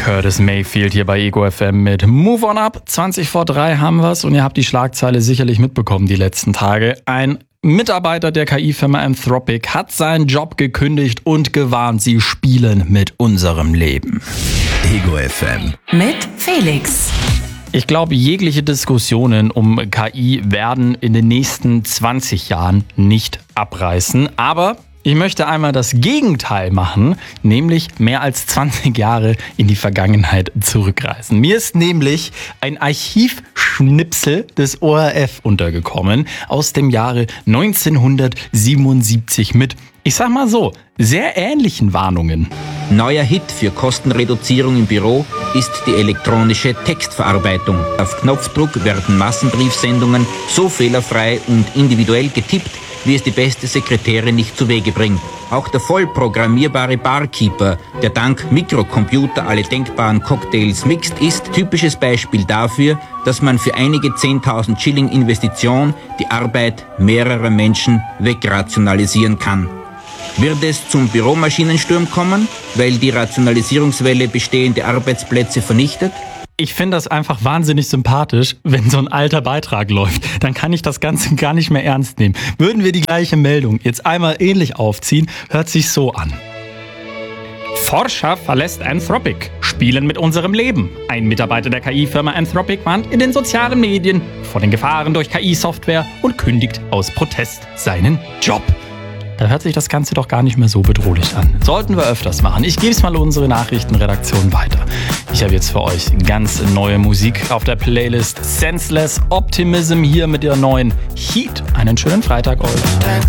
Curtis Mayfield hier bei Ego FM mit Move On Up. 20 vor 3 haben wir's und ihr habt die Schlagzeile sicherlich mitbekommen die letzten Tage. Ein Mitarbeiter der KI-Firma Anthropic hat seinen Job gekündigt und gewarnt, sie spielen mit unserem Leben. Ego FM mit Felix. Ich glaube, jegliche Diskussionen um KI werden in den nächsten 20 Jahren nicht abreißen, aber ich möchte einmal das Gegenteil machen, nämlich mehr als 20 Jahre in die Vergangenheit zurückreisen. Mir ist nämlich ein Archivschnipsel des ORF untergekommen aus dem Jahre 1977 mit, ich sag mal so, sehr ähnlichen Warnungen. Neuer Hit für Kostenreduzierung im Büro ist die elektronische Textverarbeitung. Auf Knopfdruck werden Massenbriefsendungen so fehlerfrei und individuell getippt, wie es die beste Sekretärin nicht zu Wege bringt. Auch der vollprogrammierbare Barkeeper, der dank Mikrocomputer alle denkbaren Cocktails mixt, ist typisches Beispiel dafür, dass man für einige 10.000 Schilling Investition die Arbeit mehrerer Menschen wegrationalisieren kann. Wird es zum Büromaschinensturm kommen, weil die Rationalisierungswelle bestehende Arbeitsplätze vernichtet? Ich finde das einfach wahnsinnig sympathisch, wenn so ein alter Beitrag läuft. Dann kann ich das Ganze gar nicht mehr ernst nehmen. Würden wir die gleiche Meldung jetzt einmal ähnlich aufziehen, hört sich so an. Forscher verlässt Anthropic. Spielen mit unserem Leben. Ein Mitarbeiter der KI-Firma Anthropic warnt in den sozialen Medien vor den Gefahren durch KI-Software und kündigt aus Protest seinen Job. Da hört sich das Ganze doch gar nicht mehr so bedrohlich an. Sollten wir öfters machen. Ich gebe es mal unsere Nachrichtenredaktion weiter. Ich habe jetzt für euch ganz neue Musik auf der Playlist. Senseless Optimism hier mit der neuen Heat. Einen schönen Freitag euch.